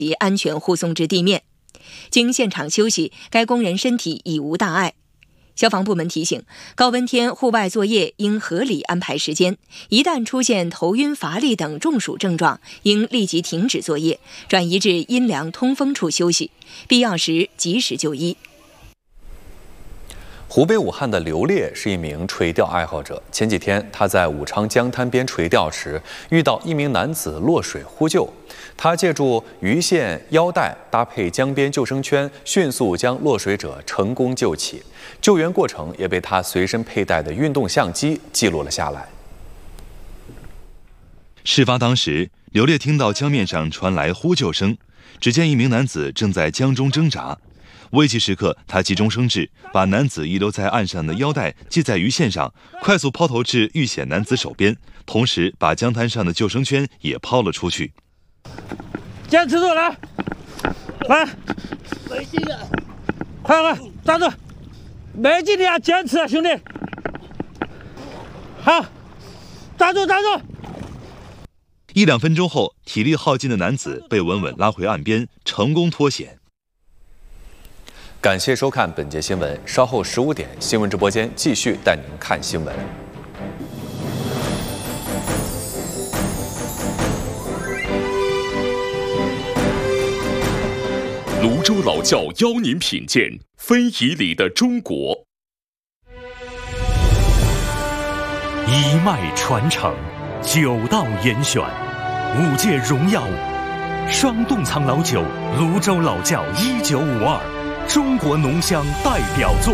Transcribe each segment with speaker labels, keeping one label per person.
Speaker 1: 及安全护送至地面。经现场休息，该工人身体已无大碍。消防部门提醒，高温天户外作业应合理安排时间，一旦出现头晕、乏力等中暑症状，应立即停止作业，转移至阴凉通风处休息，必要时及时就医。
Speaker 2: 湖北武汉的刘烈是一名垂钓爱好者。前几天，他在武昌江滩边垂钓时，遇到一名男子落水呼救。他借助鱼线、腰带搭配江边救生圈，迅速将落水者成功救起。救援过程也被他随身佩戴的运动相机记录了下来。
Speaker 3: 事发当时，刘烈听到江面上传来呼救声，只见一名男子正在江中挣扎。危急时刻，他急中生智，把男子遗留在岸上的腰带系在鱼线上，快速抛投至遇险男子手边，同时把江滩上的救生圈也抛了出去。
Speaker 4: 坚持住，来，没劲了，快，抓住，没劲的要坚持啊，兄弟！好，抓住！1-2分钟后，体力耗尽的男子被稳稳拉回岸边，成功脱险。
Speaker 2: 感谢收看本节新闻，稍后15点，新闻直播间继续带您看新闻。
Speaker 5: 泸州老窖邀您品鉴非遗里的中国，
Speaker 6: 一脉传承，9道严选，5届荣耀，双冻藏老酒，泸州老窖1952。中国浓香代表作。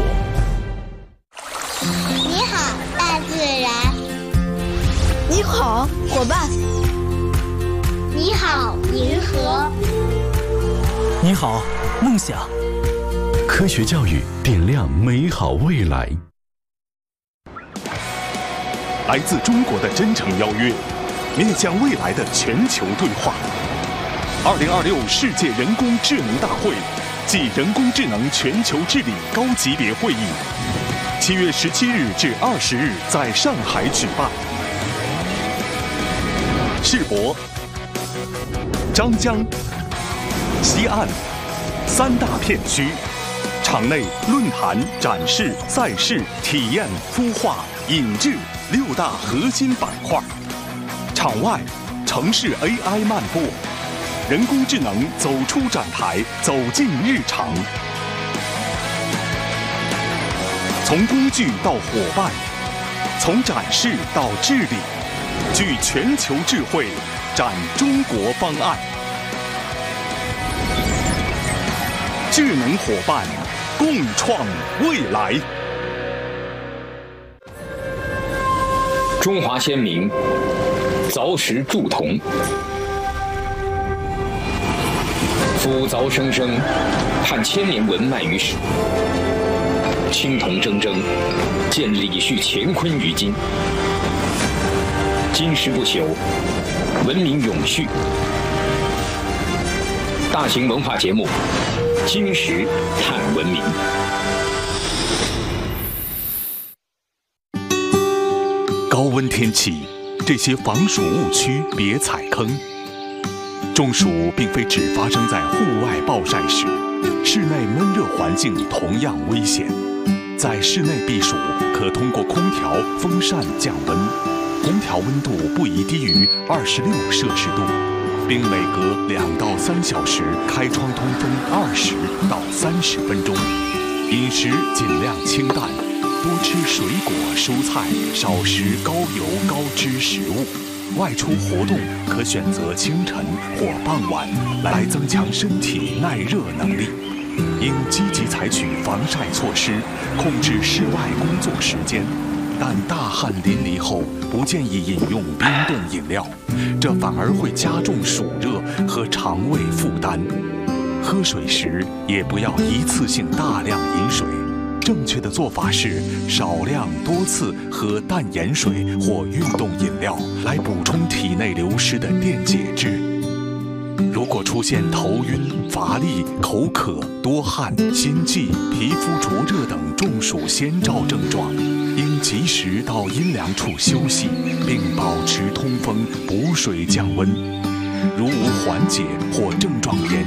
Speaker 7: 你好，大自然。
Speaker 8: 你好，伙伴。
Speaker 7: 你好，银河。
Speaker 6: 你好，梦想。
Speaker 5: 科学教育点亮美好未来。来自中国的真诚邀约，面向未来的全球对话。2026世界人工智能大会暨人工智能全球治理高级别会议，7月17日至20日在上海举办。世博、张江、西岸3大片区，场内论坛、展示、赛事、体验、孵化、引制6大核心板块；场外城市 AI 漫步。人工智能走出展台，走进日常。从工具到伙伴，从展示到治理，聚全球智慧，展中国方案。智能伙伴，共创未来。
Speaker 9: 中华先民凿石铸铜。夫凿生生，盼千年文脉于史；青铜铮铮，见礼序乾坤于今。金石不朽，文明永续。大型文化节目《金石探文明》。
Speaker 5: 高温天气，这些防暑误区别踩坑。中暑并非只发生在户外暴晒时，室内闷热环境同样危险。在室内避暑，可通过空调、风扇降温，空调温度不宜低于26摄氏度，并每隔2到3小时开窗通风20到30分钟。饮食尽量清淡，多吃水果、蔬菜，少食高油高脂食物。外出活动可选择清晨或傍晚，来增强身体耐热能力。应积极采取防晒措施，控制室外工作时间。但大汗淋漓后，不建议饮用冰冻饮料，这反而会加重暑热和肠胃负担。喝水时也不要一次性大量饮水。正确的做法是少量多次喝淡盐水或运动饮料，来补充体内流失的电解质。如果出现头晕、乏力、口渴、多汗、心悸、皮肤灼热等中暑先兆症状，应及时到阴凉处休息，并保持通风、补水降温。 如无缓解或症状严